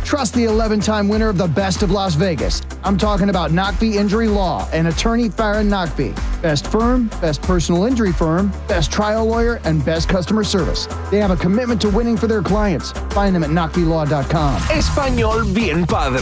Trust the 11-time winner of the Best of Las Vegas. I'm talking about Knockby Injury Law and attorney Farron Knockby. Best firm, best personal injury firm, best trial lawyer, and best customer service. They have a commitment to winning for their clients. Find them at knockbylaw.com. Español bien padre.